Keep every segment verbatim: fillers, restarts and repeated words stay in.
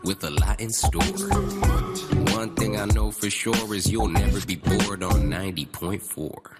with a lot in store. One thing I know for sure is you'll never be bored on ninety point four.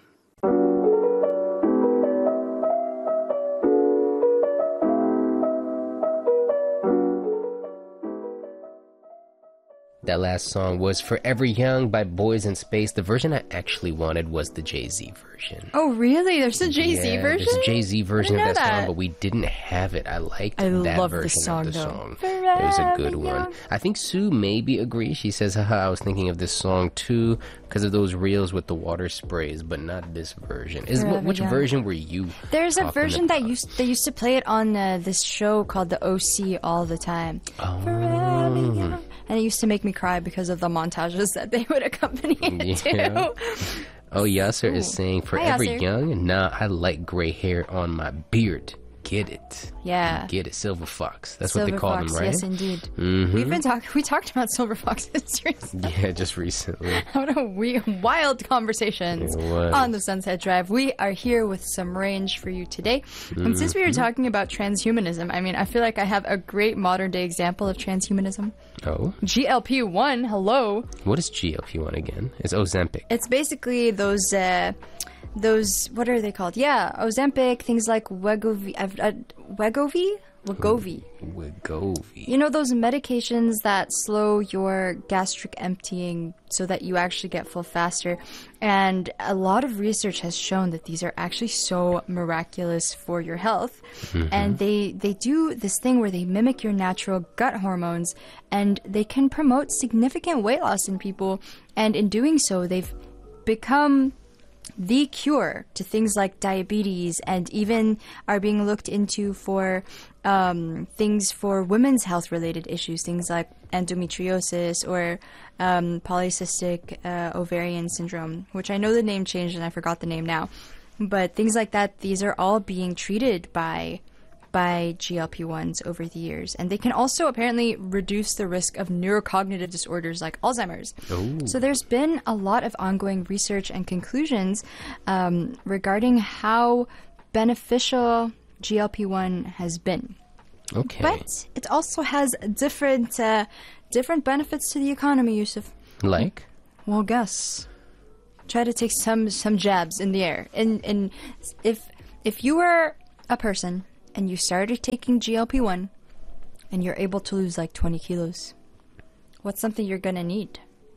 That last song was Forever Young by Boys in Space. The version I actually wanted was the Jay-Z version. Oh, really? There's a Jay-Z yeah, version? There's a Jay-Z version of that, that song, but we didn't have it. I liked I that love version this song, of the though. song. Forever It was a good one. Young. I think Sue maybe agrees. She says, haha, I was thinking of this song too because of those reels with the water sprays, but not this version. Is Forever Which Young. version were you There's a talking version that about? used they used to play it on uh, this show called The O C all the time. Oh. Forever Young. And it used to make me cry because of the montages that they would accompany it Yeah. to. Oh, Yasser is Ooh. saying, Hi, Forever Yasser. Young? Nah, I like gray hair on my beard. Get it. Yeah. Get it. Silver Fox. That's Silver what they call Fox, them, right? yes, indeed. Mhm. We've been talking. We talked about Silver Foxes recently. Yeah, just recently. What a we- wild conversations It was. on the Sunset Drive. We are here with some range for you today. And since we were talking about transhumanism, I mean, I feel like I have a great modern day example of transhumanism. Oh? G L P one, hello. What is G L P one again? It's Ozempic. It's basically those, uh, those, what are they called? Yeah, Ozempic, things like Wegovy, uh, Wegovy? Wegovy. Wegovy. You know those medications that slow your gastric emptying so that you actually get full faster? And a lot of research has shown that these are actually so miraculous for your health. Mm-hmm. And they, they do this thing where they mimic your natural gut hormones and they can promote significant weight loss in people. And in doing so, they've become the cure to things like diabetes and even are being looked into for um, things for women's health related issues, things like endometriosis or um, polycystic uh, ovarian syndrome, which I know the name changed and I forgot the name now. But things like that, these are all being treated by by G L P ones over the years. And they can also apparently reduce the risk of neurocognitive disorders like Alzheimer's. Ooh. So there's been a lot of ongoing research and conclusions um, regarding how beneficial G L P one has been. Okay. But it also has different uh, different benefits to the economy, Yusuf. Like? Well, guess. Try to take some some jabs in the air. And and if if you were a person and you started taking G L P one and you're able to lose like twenty kilos, what's something you're gonna need?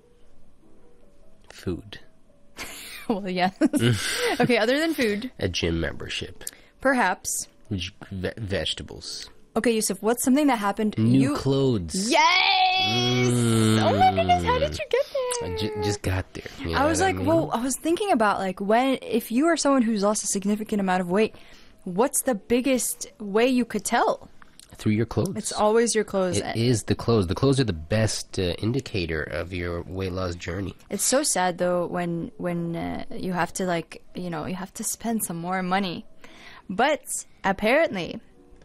Food. Well, yeah. Okay, other than food, A gym membership. perhaps. Ve- vegetables. Okay, Yusuf, what's something that happened? New you clothes. Yes! Oh my goodness, how did you get there? I ju- just got there. you know I was what like, mean? well, I was thinking about like when, if you are someone who's lost a significant amount of weight, what's the biggest way you could tell? Through your clothes. It's always your clothes. It is the clothes. The clothes are the best uh, indicator of your weight loss journey. It's so sad though when when uh, you have to like you know you have to spend some more money, but apparently,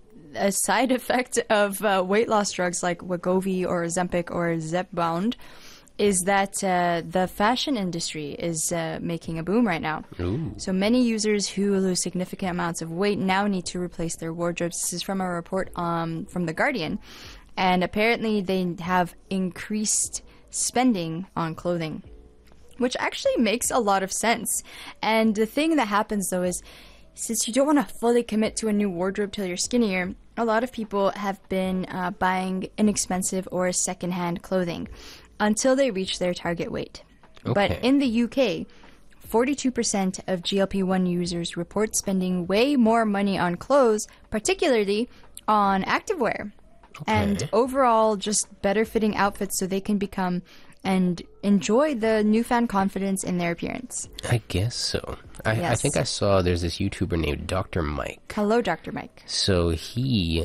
a side effect of uh, weight loss drugs like Wegovy or Ozempic or Zepbound is that uh, the fashion industry is uh, making a boom right now. Ooh. So many users who lose significant amounts of weight now need to replace their wardrobes. This is from a report um, from The Guardian. And apparently they have increased spending on clothing, which actually makes a lot of sense. And the thing that happens, though, is since you don't want to fully commit to a new wardrobe till you're skinnier, a lot of people have been uh, buying inexpensive or secondhand clothing until they reach their target weight. Okay. But in the U K, forty-two percent of G L P one users report spending way more money on clothes, particularly on activewear, and overall just better fitting outfits so they can become and enjoy the newfound confidence in their appearance. I guess so. I, I Yes. think I saw there's this YouTuber named Doctor Mike. Hello, Doctor Mike. So he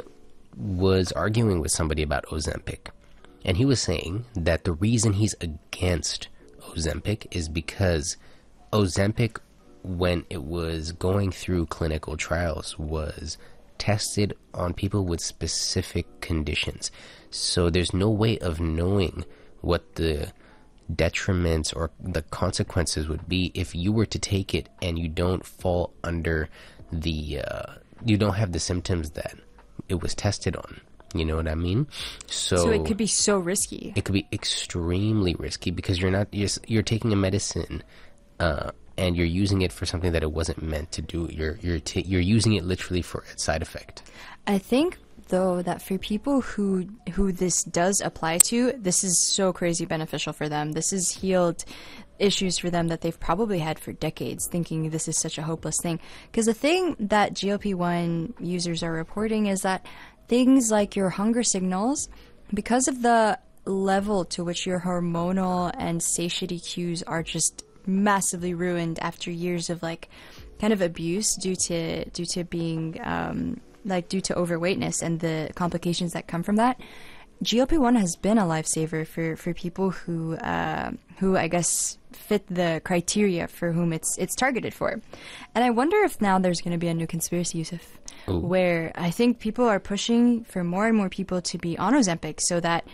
was arguing with somebody about Ozempic. And he was saying that the reason he's against Ozempic is because Ozempic, when it was going through clinical trials, was tested on people with specific conditions. So there's no way of knowing what the detriments or the consequences would be if you were to take it and you don't fall under the, uh, you don't have the symptoms that it was tested on. You know what I mean? So, So it could be so risky. it could be extremely risky because you're not you're, you're taking a medicine uh, and you're using it for something that it wasn't meant to do. You're you're ta you're using it literally for a side effect. I think though that for people who who this does apply to, this is so crazy beneficial for them. This has healed issues for them that they've probably had for decades, thinking this is such a hopeless thing. Because the thing that G L P one users are reporting is that things like your hunger signals, because of the level to which your hormonal and satiety cues are just massively ruined after years of like kind of abuse due to due to being um, like due to overweightness and the complications that come from that. G L P one has been a lifesaver for, for people who uh, who I guess fit the criteria for whom it's it's targeted for. And I wonder if now there's going to be a new conspiracy, Yusuf, Ooh. where I think people are pushing for more and more people to be on Ozempic so that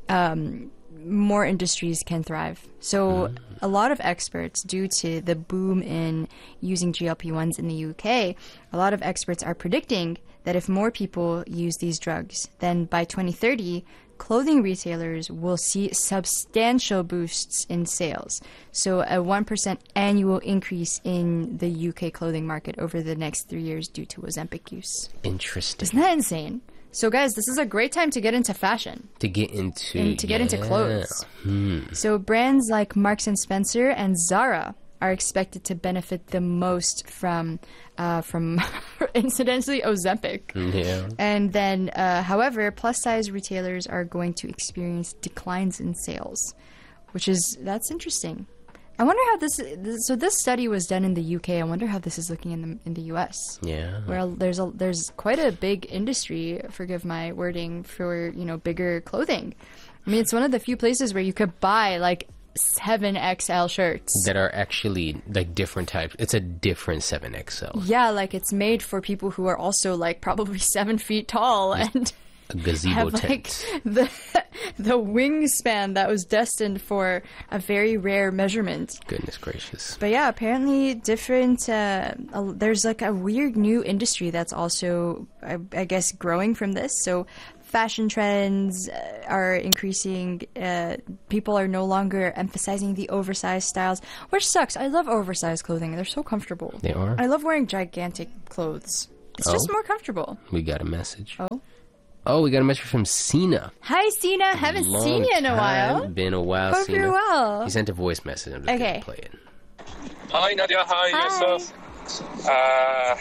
um, more industries can thrive. So mm. a lot of experts, due to the boom in using G L P ones in the U K, a lot of experts are predicting that if more people use these drugs, then by twenty thirty, clothing retailers will see substantial boosts in sales. So a one percent annual increase in the U K clothing market over the next three years due to Ozempic use. Interesting. Isn't that insane? So guys, this is a great time to get into fashion. To get into... And to get yeah. into clothes. Hmm. So brands like Marks and Spencer and Zara are expected to benefit the most from, uh, from incidentally, Ozempic. Yeah. And then, uh, however, plus-size retailers are going to experience declines in sales, which is, that's interesting. I wonder how this, this, so this study was done in the U K. I wonder how this is looking in the in the U S. Yeah. Where there's a there's quite a big industry, forgive my wording, for, you know, bigger clothing. I mean, it's one of the few places where you could buy like seven X L shirts. That are actually like different types. It's a different seven X L. Yeah, like it's made for people who are also like probably seven feet tall and A gazebo have tent. like the the wingspan that was destined for a very rare measurement. Goodness gracious. But yeah, apparently different. Uh, uh, there's like a weird new industry that's also, I, I guess, growing from this. So fashion trends uh, are increasing. Uh, people are no longer emphasizing the oversized styles, which sucks. I love oversized clothing. They're so comfortable. They are? I love wearing gigantic clothes. It's Oh? just more comfortable. We got a message. Oh. Oh, we got a message from Sina. Hi, Sina. Haven't Long seen you in a while. time. Been a while, Hope Sina. you're well. He sent a voice message. I'm just Okay. gonna play it. Hi Nadia, hi, Hi. Yusuf. Uh,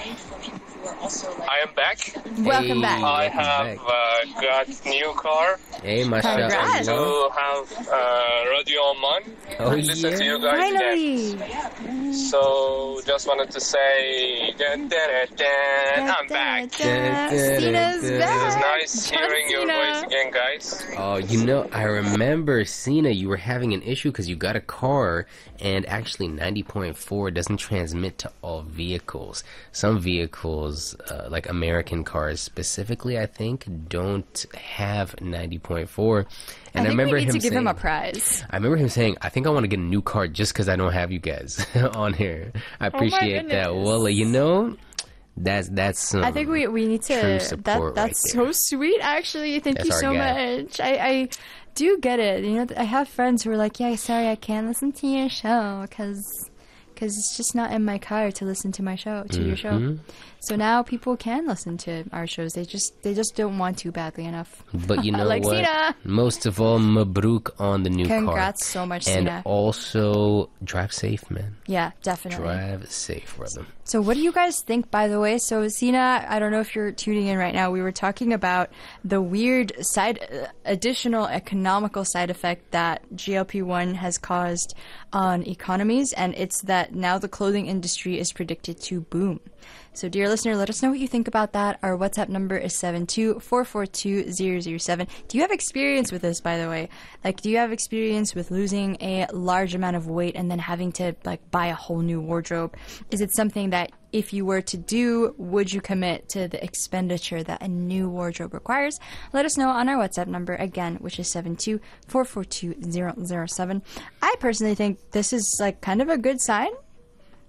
I am back. Welcome Hey. back. I have uh, got new car. Hey, mashallah. Congrats. To have uh, radio on mine. Oh, Listen to you guys Finally. again. So just wanted to say, dun, dun, dun, dun, I'm back. Da, da, da. Da, da, Sina's da. It back. was nice John hearing your Cena. voice again, guys. Oh, you know, I remember, Sina, you were having an issue because you got a car, and actually ninety point four doesn't transmit to all vehicles. Some vehicles, uh, like American cars specifically, I think, don't have ninety point four. And I think remember we need him to give saying, him a prize. I remember him saying, I think I want to get a new car just because I don't have you guys on here. I appreciate that. Oh goodness. Well, you know, that's that's some I think we, we need to. true That, support that's right there. so sweet, actually. Thank That's you our so guy. much. I, I do get it. You know, I have friends who are like, yeah, sorry, I can't listen to your show because it's just not in my car to listen to my show, to your show. Mm-hmm. So now people can listen to our shows. They just they just don't want to badly enough. But you know Like what? Sina. Most of all, Mabruk on the new car. Congrats so much, And Sina. also, drive safe, man. Yeah, definitely. Drive safe, brother. So what do you guys think, by the way? So Sina, I don't know if you're tuning in right now. We were talking about the weird side, uh, additional economical side effect that G L P one has caused on economies, and it's that now the clothing industry is predicted to boom. So dear listener, let us know what you think about that. Our WhatsApp number is seven two four four two zero zero seven. Do you have experience with this, by the way? Like, do you have experience with losing a large amount of weight and then having to, like, buy a whole new wardrobe? Is it something that if you were to do, would you commit to the expenditure that a new wardrobe requires? Let us know on our WhatsApp number, again, which is seven two four four two zero zero seven. I personally think this is, like, kind of a good sign.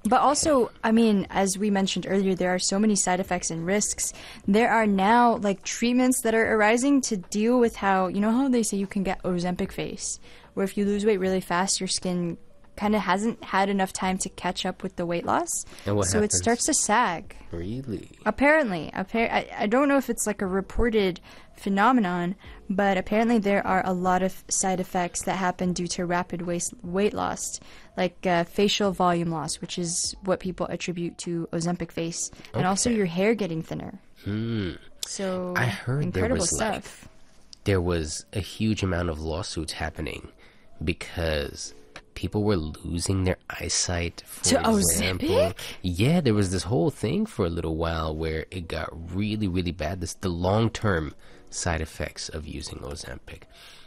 But also, I mean, as we mentioned earlier, there are so many side effects and risks. There are now like treatments that are arising to deal with how, you know how they say you can get Ozempic face, where if you lose weight really fast, your skin kind of hasn't had enough time to catch up with the weight loss. And what so happens? it starts to sag. Really? Apparently, appar- I, I don't know if it's like a reported phenomenon, but apparently there are a lot of side effects that happen due to rapid waist, weight loss, like uh, facial volume loss, which is what people attribute to Ozempic face, and also Okay. your hair getting thinner. Hmm. So I heard there incredible was like stuff. there was a huge amount of lawsuits happening because people were losing their eyesight. For To example, Ozempic? yeah, there was this whole thing for a little while where it got really, really bad. This the long term side effects of using Ozempic.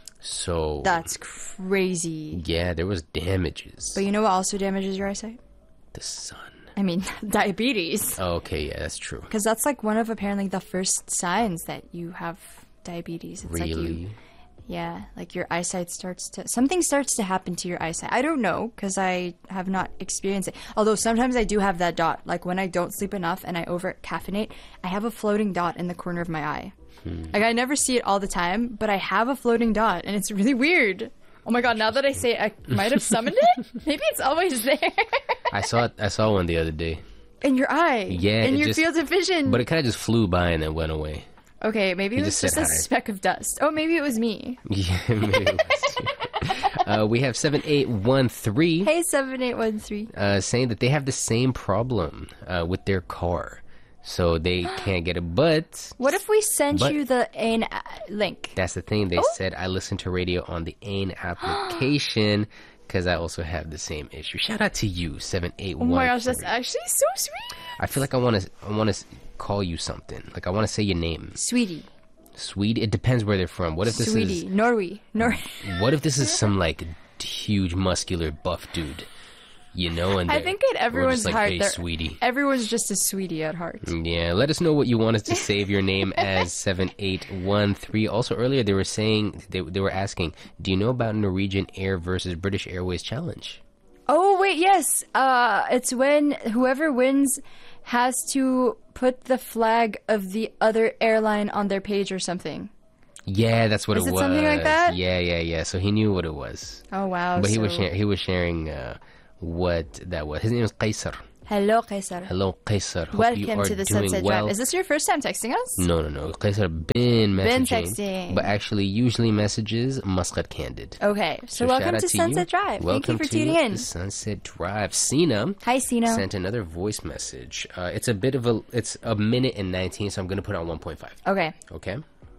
So That's crazy. yeah, there was damages. But you know what also damages your eyesight? The sun. I mean, diabetes. Oh, okay, yeah, that's true. Because that's like one of apparently the first signs that you have diabetes. It's like you Really? Yeah, like your eyesight starts to something starts to happen to your eyesight. I don't know because I have not experienced it. Although sometimes I do have that dot. Like when I don't sleep enough and I over caffeinate, I have a floating dot in the corner of my eye. Hmm. Like I never see it all the time, but I have a floating dot, and it's really weird. Oh my god! Now that I say it, I might have summoned it. Maybe it's always there I saw it, I saw one the other day, in your eye. Yeah, in it your just- field of vision. but it kind of just flew by and then went away. Okay, maybe it You was just just said a hi. speck of dust. Oh, maybe it was me. Yeah, maybe it was too. uh, we have seven eight one three Hey, seven eight one three. uh, saying that they have the same problem uh, with their car, so they can't get it. But What if we sent But- you the A N uh, link? that's the thing. They Oh. said I listen to radio on the A N application because I also have the same issue. Shout out to you, seven eight Oh one. my gosh, that's actually so sweet. I feel like I want to. I want to call you something. Like I want to say your name. Sweetie. Swede. It depends where they're from. What if this Sweetie. is? Norway. Nor- What if this is some like huge, muscular, buff dude? You know, and I they're- think at we're everyone's just like, heart, hey, they're- sweetie. everyone's just a sweetie at heart. Yeah, let us know what you want us to save your name as seven eight one three. Also, earlier they were saying, they, they were asking, do you know about Norwegian Air versus British Airways Challenge? Oh wait, yes. Uh, it's when whoever wins has to put the flag of the other airline on their page or something. Yeah, that's what Is it, it was. something like that? Yeah, yeah, yeah. So he knew what it was. Oh wow. But he was so- shar- he was sharing uh, what that was. His name was Qaisar. Hello, Qaisar. Hello, Qaisar. Hope you Welcome are to the doing Sunset well. Drive. Is this your first time texting us? No, no, no. Qaisar been messaging. Been texting. But actually, usually messages Muscat Candid. Okay, so, So welcome shout out to to Sunset you. Drive. Welcome Thank you for to tuning in. the Sunset Drive. Sina Hi, Sino. sent another voice message. Uh, it's a bit of a, it's a minute and nineteen, so I'm going to put it on one point five. Okay. Okay?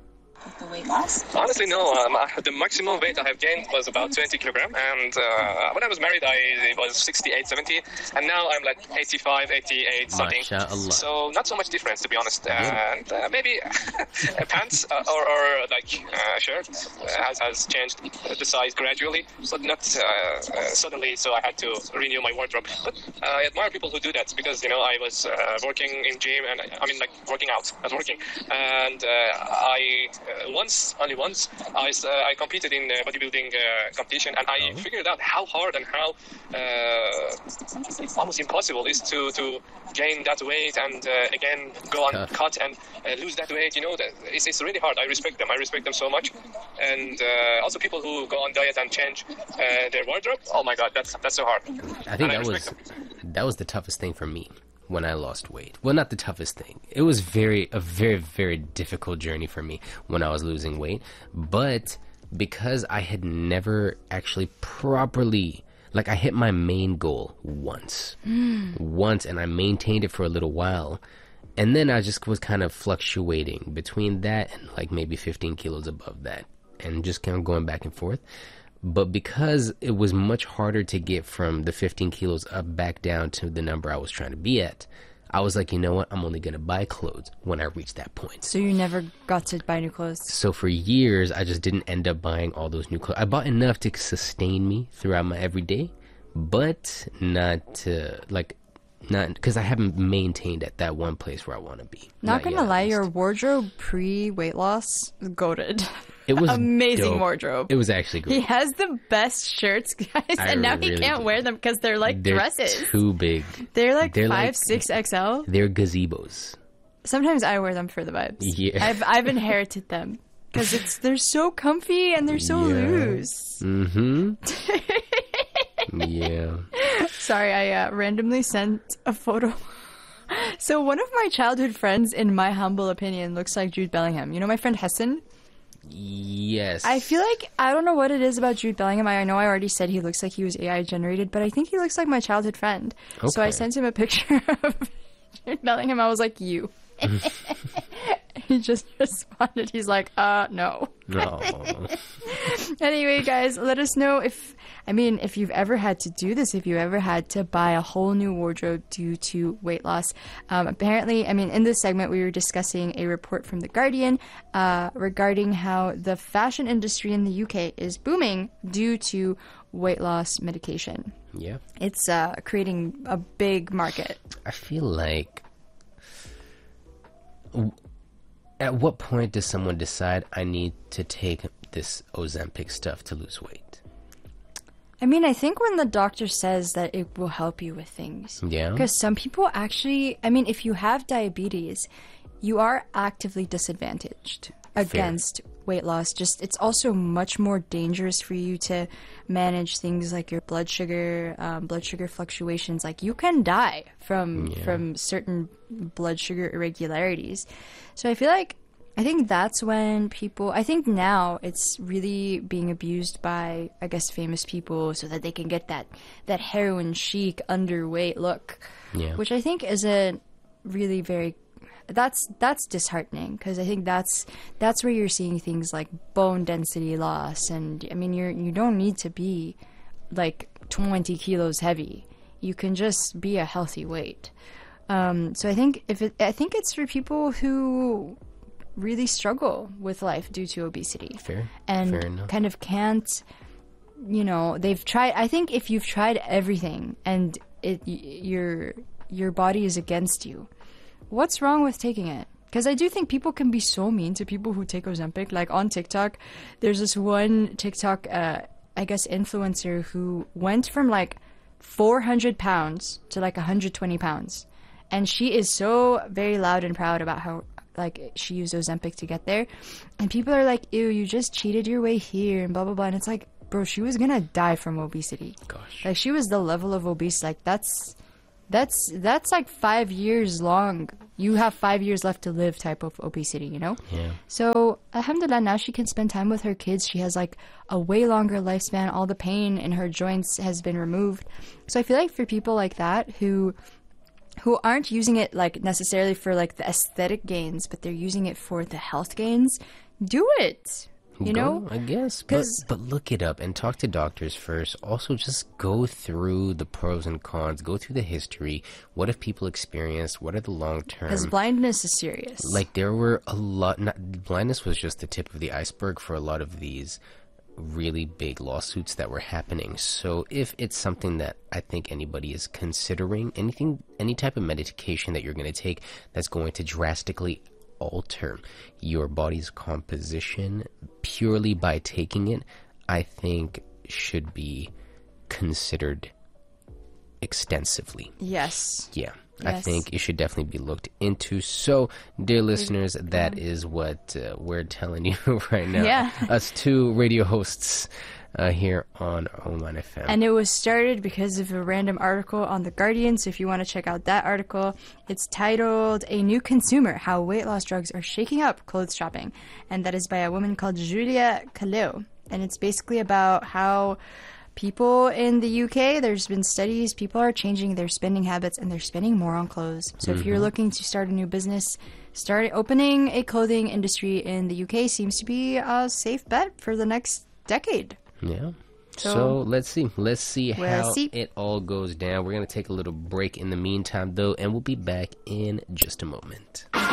The weight loss? Honestly, no. Um, uh, the maximum weight I have gained was about twenty kilogram, and uh, when I was married, I it was sixty-eight, seventy, and now I'm like eighty-five, eighty-eight, something. Masha'Allah. So not so much difference, to be honest. And uh, maybe pants uh, or, or like uh, shirt uh, has has changed the size gradually, but not uh, uh, suddenly. So I had to renew my wardrobe. But uh, I admire people who do that because you know I was uh, working in gym and I mean like working out. I was working, and uh, I. Uh, once, only once, I, uh, I competed in a bodybuilding uh, competition, and I Oh. figured out how hard and how uh, almost impossible it is to, to gain that weight and uh, again go on Tough. cut and uh, lose that weight. You know, that it's, it's really hard. I respect them. I respect them so much. And uh, also people who go on diet and change uh, their wardrobe. Oh my God, that's that's so hard. I think And I that was respect that was the toughest thing for me when I lost weight. Well, not the toughest thing. It was very a very very difficult journey for me when I was losing weight, but because I had never actually properly like I hit my main goal once. Once and I maintained it for a little while. And then I just was kind of fluctuating between that and like maybe fifteen kilos above that and just kind of going back and forth. But because it was much harder to get from the fifteen kilos up back down to the number I was trying to be at, I was like, you know what? I'm only going to buy clothes when I reach that point. So you never got to buy new clothes? So for years, I just didn't end up buying all those new clothes. I bought enough to sustain me throughout my everyday, but not to, like, not because I haven't maintained at that one place where I want to be. Not, yet, gonna at lie, least. your wardrobe pre weight loss is goated. It was amazing dope. wardrobe. It was actually He great. has the best shirts, guys, I and now he really can't do. wear them because they're like They're dresses. too big. They're like they're five, like- six X L. They're gazebos. Sometimes I wear them for the vibes. Yeah. I've I've inherited them because it's they're so comfy and they're so Yeah. loose. Mm-hmm. Yeah. Sorry, I uh, randomly sent a photo. So one of my childhood friends, in my humble opinion, looks like Jude Bellingham. You know my friend Hessen? Yes. I feel like, I don't know what it is about Jude Bellingham. I know I already said he looks like he was A I generated, but I think he looks like my childhood friend. So I Okay. sent him a picture of Jude Bellingham. I was like, you. He just responded. He's like, uh, no. No. Anyway, guys, let us know if, I mean, if you've ever had to do this, if you ever had to buy a whole new wardrobe due to weight loss. Um, apparently, I mean, in this segment, we were discussing a report from The Guardian uh, regarding how the fashion industry in the U K is booming due to weight loss medication. Yeah. It's uh, creating a big market. I feel like. At what point does someone decide I need to take this Ozempic stuff to lose weight? I mean, I think when the doctor says that it will help you with things. Yeah. Because some people actually, I mean, if you have diabetes, you are actively disadvantaged against weight loss. Just, it's also much more dangerous for you to manage things like your blood sugar, um, blood sugar fluctuations. Like, you can die from Yeah. from certain blood sugar irregularities. So I feel like, I think that's when people, I think now it's really being abused by, I guess, famous people so that they can get that, that heroin chic, underweight look. Yeah. Which I think isn't really very, that's, that's disheartening because I think that's, that's where you're seeing things like bone density loss. And I mean, you're, you don't need to be like twenty kilos heavy. You can just be a healthy weight. Um, so I think if it, I think it's for people who really struggle with life due to obesity. Fair. And Fair enough. kind of can't, you know, they've tried, I think if you've tried everything and it, y- your, your body is against you, what's wrong with taking it? Because I do think people can be so mean to people who take Ozempic. Like on TikTok, there's this one TikTok, uh, I guess, influencer who went from like four hundred pounds to like one hundred twenty pounds. And she is so very loud and proud about how, like, she used Ozempic to get there. And people are like, ew, you just cheated your way here and blah, blah, blah. And it's like, bro, she was gonna die from obesity. Gosh. Like, she was the level of obese. Like, that's, that's, that's like five years long. You have five years left to live type of obesity, you know? Yeah. So, alhamdulillah, now she can spend time with her kids. She has like a way longer lifespan. All the pain in her joints has been removed. So I feel like for people like that who who aren't using it like necessarily for like the aesthetic gains, but they're using it for the health gains, do it. You Go, know? I guess, but 'Cause- but look it up and talk to doctors first. Also, just go through the pros and cons. Go through the history. What have people experienced? What are the long term? Because blindness is serious. Like there were a lot. Not, blindness was just the tip of the iceberg for a lot of these really big lawsuits that were happening. So if it's something that I think anybody is considering, anything, any type of medication that you're going to take that's going to drastically alter your body's composition purely by taking it, I think should be considered extensively. yes. Yeah, I Yes. think it should definitely be looked into. So, dear listeners, that is what uh, we're telling you right now. Yeah. Us two radio hosts uh, here on Oman F M. And it was started because of a random article on The Guardian. So if you want to check out that article, it's titled A New Consumer, How Weight Loss Drugs Are Shaking Up Clothes Shopping. And that is by a woman called Julia Kaleo. And it's basically about how people in the U K, there's been studies, people are changing their spending habits and they're spending more on clothes. So if you're looking to start a new business, start opening a clothing industry in the U K seems to be a safe bet for the next decade. Yeah. So, So- let's see. Let's see We'll how see. it all goes down. We're going to take a little break in the meantime, though, and we'll be back in just a moment.